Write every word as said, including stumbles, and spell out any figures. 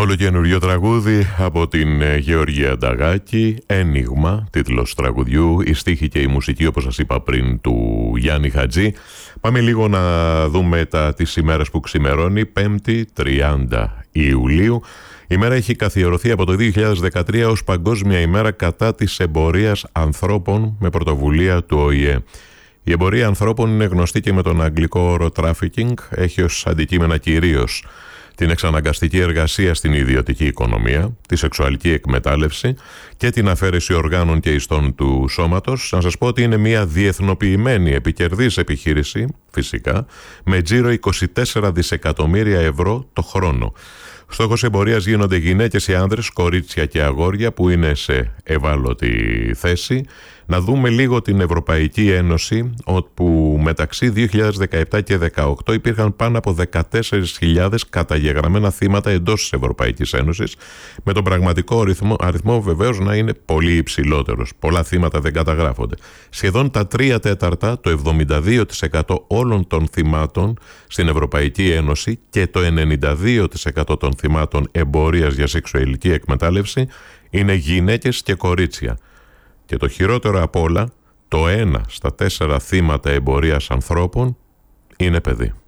Ολοκαινούριο τραγούδι από την Γεωργία Νταγάκη, Ένιγμα, τίτλος τραγουδιού, η στίχη και η μουσική, όπως σας είπα πριν, του Γιάννη Χατζή. Πάμε λίγο να δούμε τα, τις ημέρες που ξημερώνει. Πέμπτη, τριάντα Ιουλίου. Η μέρα έχει καθιερωθεί από το δύο χιλιάδες δεκατρία ως Παγκόσμια ημέρα κατά της εμπορίας ανθρώπων με πρωτοβουλία του Ο Η Ε. Η εμπορία ανθρώπων είναι γνωστή και με τον αγγλικό όρο trafficking, έχει ως αντικείμενα κυρίως την εξαναγκαστική εργασία στην ιδιωτική οικονομία, τη σεξουαλική εκμετάλλευση και την αφαίρεση οργάνων και ιστών του σώματος. Να σας πω ότι είναι μια διεθνοποιημένη επικερδής επιχείρηση, φυσικά, με τζίρο είκοσι τέσσερα δισεκατομμύρια ευρώ το χρόνο. Στόχος εμπορίας γίνονται γυναίκες ή άνδρες, κορίτσια και αγόρια που είναι σε ευάλωτη θέση. Να δούμε λίγο την Ευρωπαϊκή Ένωση, όπου μεταξύ δύο χιλιάδες δεκαεπτά και δύο χιλιάδες δεκαοκτώ υπήρχαν πάνω από δεκατέσσερις χιλιάδες καταγεγραμμένα θύματα εντός της Ευρωπαϊκής Ένωσης, με τον πραγματικό αριθμό, αριθμό βεβαίως να είναι πολύ υψηλότερος. Πολλά θύματα δεν καταγράφονται. Σχεδόν τα τρία τέταρτα, το εβδομήντα δύο τοις εκατό όλων των θυμάτων στην Ευρωπαϊκή Ένωση και το ενενήντα δύο τοις εκατό των θυμάτων εμπορίας για σεξουαλική εκμετάλλευση είναι γυναίκες και κορίτσια. Και το χειρότερο απ' όλα, το ένα στα τέσσερα θύματα εμπορίας ανθρώπων είναι παιδί.